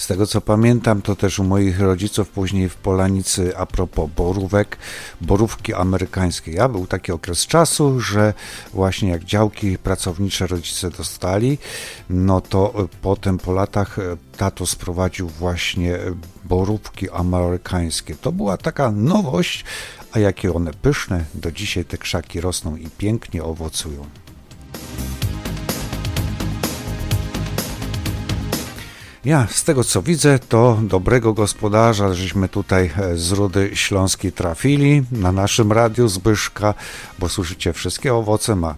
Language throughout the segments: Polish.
Z tego co pamiętam, to też u moich rodziców później w Polanicy a propos borówek, borówki amerykańskie. Ja był taki okres czasu, że właśnie jak działki pracownicze rodzice dostali, no to potem po latach tato sprowadził właśnie borówki amerykańskie. To była taka nowość, a jakie one pyszne, do dzisiaj te krzaki rosną i pięknie owocują. Ja z tego co widzę, to dobrego gospodarza, żeśmy tutaj z Rudy Śląskiej trafili na naszym radiu Zbyszka, bo słyszycie, wszystkie owoce ma.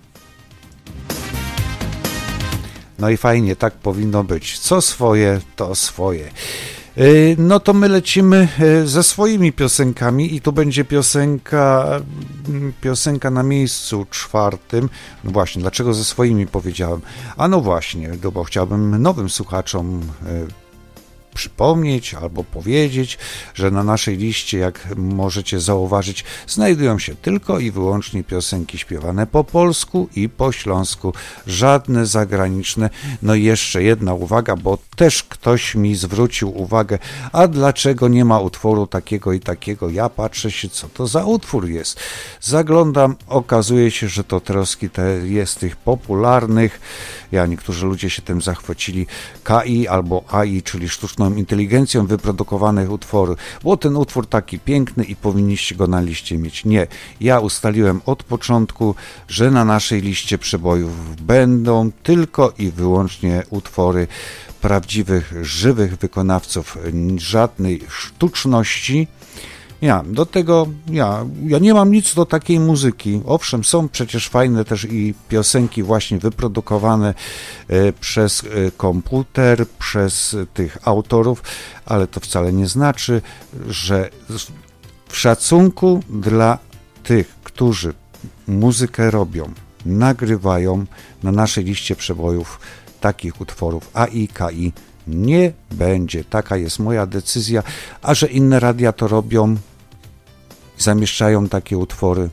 No i fajnie, tak powinno być. Co swoje, to swoje. No to my lecimy ze swoimi piosenkami i tu będzie piosenka na miejscu 4. No właśnie, dlaczego ze swoimi powiedziałem? A no właśnie, bo chciałbym nowym słuchaczom przypomnieć albo powiedzieć, że na naszej liście, jak możecie zauważyć, znajdują się tylko i wyłącznie piosenki śpiewane po polsku i po śląsku, żadne zagraniczne. No i jeszcze jedna uwaga, bo też ktoś mi zwrócił uwagę, a dlaczego nie ma utworu takiego i takiego? Ja patrzę się, co to za utwór jest. Zaglądam, okazuje się, że to troski jest tych popularnych, niektórzy ludzie się tym zachwycili, KI albo AI, czyli sztuczną inteligencją wyprodukowanych utwory. Było ten utwór taki piękny i powinniście go na liście mieć. Nie, ja ustaliłem od początku, że na naszej liście przebojów będą tylko i wyłącznie utwory prawdziwych, żywych wykonawców, żadnej sztuczności. Do tego ja nie mam nic do takiej muzyki. Owszem, są przecież fajne też i piosenki właśnie wyprodukowane przez komputer, przez tych autorów, ale to wcale nie znaczy, że w szacunku dla tych, którzy muzykę robią, nagrywają, na naszej liście przebojów takich utworów AI, KI nie będzie. Taka jest moja decyzja, a że inne radia to robią, zamieszczają takie utwory,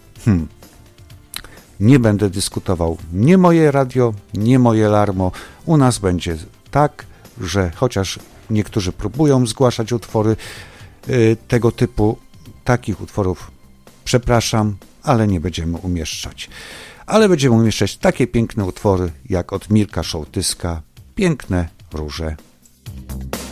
nie będę dyskutował. Nie moje radio, nie moje Larmo. U nas będzie tak, że chociaż niektórzy próbują zgłaszać utwory tego typu, takich utworów przepraszam, ale nie będziemy umieszczać. Ale będziemy umieszczać takie piękne utwory, jak od Mirka Szołtyska, Piękne róże.